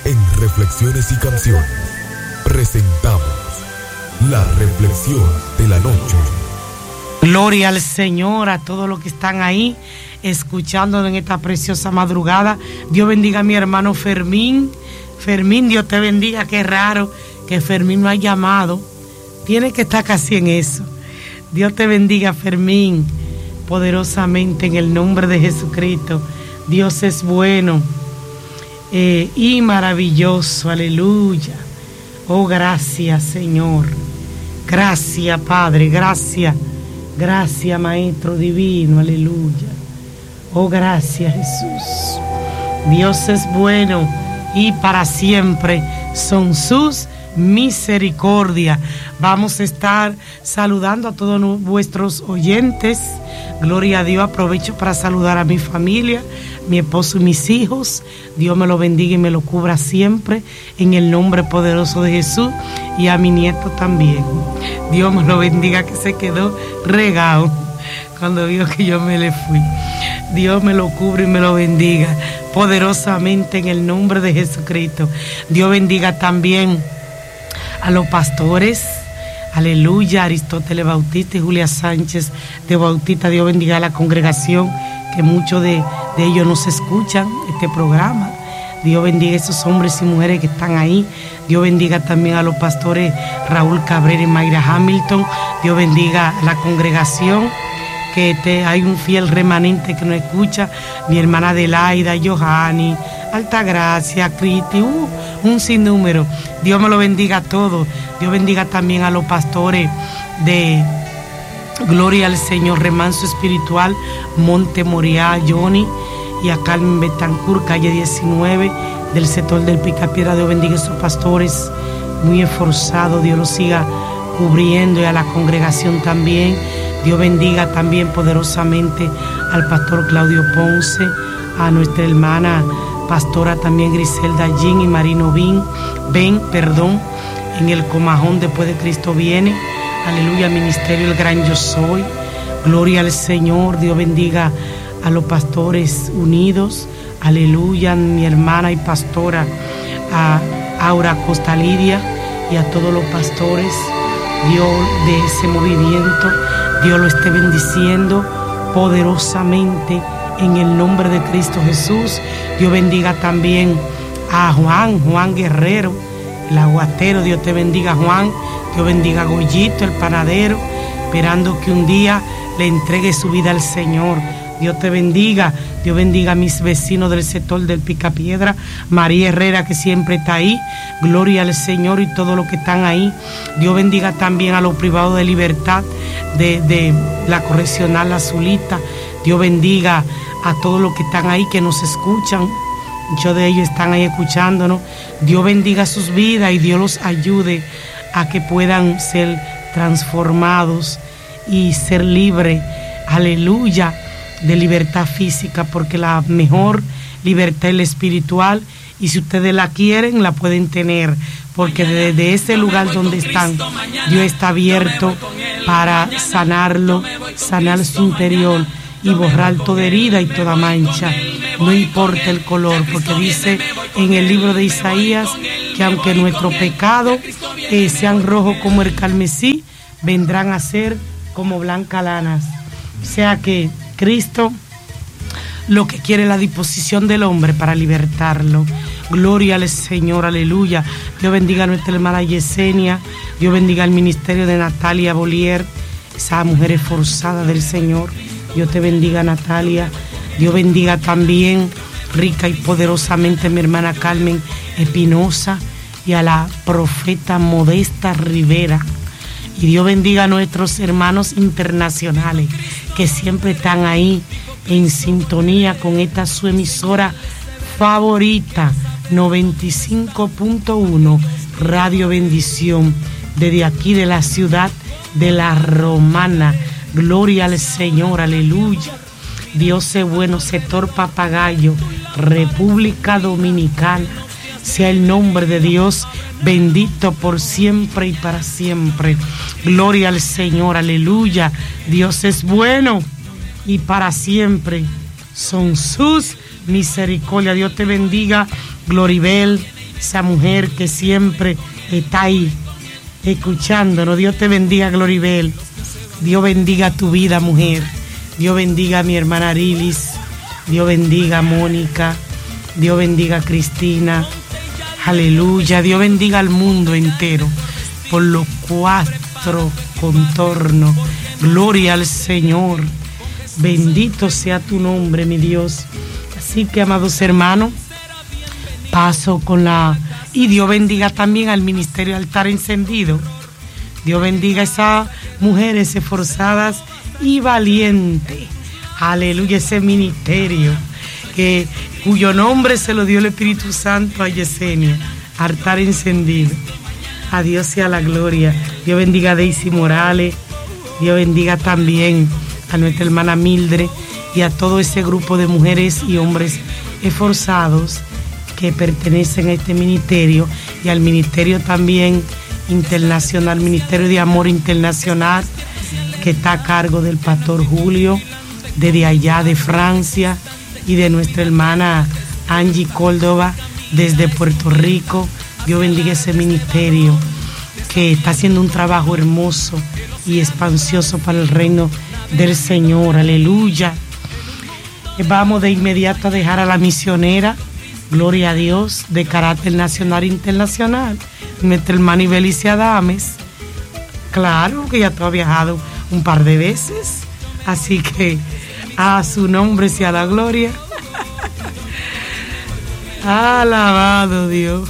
En Reflexiones y Canciones presentamos la reflexión de la noche. Gloria al Señor, a todos los que están ahí escuchándonos en esta preciosa madrugada. Dios bendiga a mi hermano Fermín. Fermín, Dios te bendiga. Qué raro que Fermín no ha llamado. Tiene que estar casi en eso. Dios te bendiga, Fermín, poderosamente en el nombre de Jesucristo. Dios es bueno y maravilloso. Aleluya. Oh, gracias, Señor. Gracias, Padre. Gracias. Gracias, Maestro Divino. Aleluya. Oh, gracias, Jesús. Dios es bueno y para siempre son sus misericordia. Vamos a estar saludando a todos vuestros oyentes. Gloria a Dios. Aprovecho para saludar a mi familia, mi esposo y mis hijos. Dios me lo bendiga y me lo cubra siempre en el nombre poderoso de Jesús, y a mi nieto también. Dios me lo bendiga, que se quedó regado cuando vio que yo me le fui. Dios me lo cubre y me lo bendiga poderosamente en el nombre de Jesucristo. Dios bendiga también a los pastores, aleluya, Aristóteles Bautista y Julia Sánchez de Bautista. Dios bendiga a la congregación, que muchos de ellos nos escuchan este programa. Dios bendiga a esos hombres y mujeres que están ahí. Dios bendiga también a los pastores Raúl Cabrera y Mayra Hamilton. Dios bendiga a la congregación, que hay un fiel remanente que nos escucha. Mi hermana Adelaida, Johanny, Altagracia, Criti, un sinnúmero. Dios me lo bendiga a todos. Dios bendiga también a los pastores de Gloria al Señor, Remanso Espiritual, Monte Moriah, Johnny, y a Carmen Betancourt, calle 19, del sector del Picapiedra. Dios bendiga a esos pastores muy esforzados. Dios los siga cubriendo, y a la congregación también. Dios bendiga también poderosamente al pastor Claudio Ponce, a nuestra hermana pastora también Griselda Jean y Marino Ben, en el Comajón Después de Cristo Viene. Aleluya, Ministerio El Gran Yo Soy. Gloria al Señor. Dios bendiga a los pastores unidos. Aleluya, mi hermana y pastora a Aura Costa Lidia, y a todos los pastores, Dios, de ese movimiento. Dios lo esté bendiciendo poderosamente en el nombre de Cristo Jesús. Dios bendiga también a Juan Guerrero, el aguatero. Dios te bendiga, Juan. Dios bendiga a Goyito, el panadero, esperando que un día le entregue su vida al Señor. Dios te bendiga. Dios bendiga a mis vecinos del sector del Picapiedra, María Herrera, que siempre está ahí. Gloria al Señor, y todos los que están ahí. Dios bendiga también a los privados de libertad de la correccional Azulita. Dios bendiga a todos los que están ahí, que nos escuchan. Muchos de ellos están ahí escuchándonos. Dios bendiga sus vidas y Dios los ayude a que puedan ser transformados y ser libres. Aleluya, de libertad física, porque la mejor libertad es la espiritual, y si ustedes la quieren, la pueden tener, porque desde ese lugar donde están, Dios está abierto para sanarlo, sanar su interior y borrar toda herida y toda mancha, no importa el color, porque dice en el libro de Isaías que aunque nuestros pecados sean rojos como el carmesí, vendrán a ser como blancas lanas. O sea que Cristo lo que quiere es la disposición del hombre para libertarlo. Gloria al Señor, aleluya. Dios bendiga a nuestra hermana Yesenia. Dios bendiga al ministerio de Natalia Bollier, esa mujer esforzada del Señor. Dios te bendiga, Natalia. Dios bendiga también rica y poderosamente a mi hermana Carmen Espinosa, y a la profeta Modesta Rivera. Y Dios bendiga a nuestros hermanos internacionales que siempre están ahí en sintonía con esta su emisora favorita, 95.1 Radio Bendición, desde aquí de la ciudad de La Romana. Gloria al Señor, aleluya. Dios es bueno, sector Papagayo, República Dominicana. Sea el nombre de Dios bendito por siempre y para siempre. Gloria al Señor, aleluya. Dios es bueno y para siempre son sus misericordias. Dios te bendiga, Gloribel, esa mujer que siempre está ahí escuchándonos. Dios te bendiga, Gloribel. Dios bendiga tu vida, mujer. Dios bendiga a mi hermana Arilis. Dios bendiga a Mónica. Dios bendiga a Cristina. Aleluya. Dios bendiga al mundo entero por los 4 contornos. Gloria al Señor. Bendito sea tu nombre, mi Dios. Así que, amados hermanos, paso con y Dios bendiga también al Ministerio Altar Encendido. Dios bendiga a esas mujeres esforzadas y valientes. Aleluya, ese ministerio cuyo nombre se lo dio el Espíritu Santo a Yesenia. Altar Encendido. A Dios sea la gloria. Dios bendiga a Daisy Morales. Dios bendiga también a nuestra hermana Mildred y a todo ese grupo de mujeres y hombres esforzados que pertenecen a este ministerio, y al ministerio también internacional, Ministerio de Amor Internacional, que está a cargo del pastor Julio, desde allá de Francia, y de nuestra hermana Angie Córdoba, desde Puerto Rico. Dios bendiga ese ministerio que está haciendo un trabajo hermoso y expansioso para el reino del Señor. Aleluya. Vamos de inmediato a dejar a la misionera, gloria a Dios, de carácter nacional e internacional, nuestra hermana Ibelicia Adames. Claro que ya tú has viajado un par de veces, así que a su nombre sea la gloria. Alabado Dios.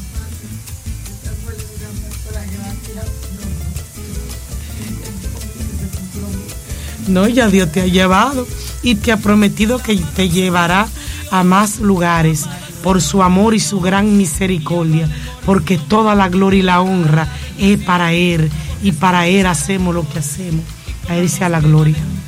No, ya Dios te ha llevado y te ha prometido que te llevará a más lugares por su amor y su gran misericordia, porque toda la gloria y la honra es para Él, y para Él hacemos lo que hacemos. A Él sea la gloria.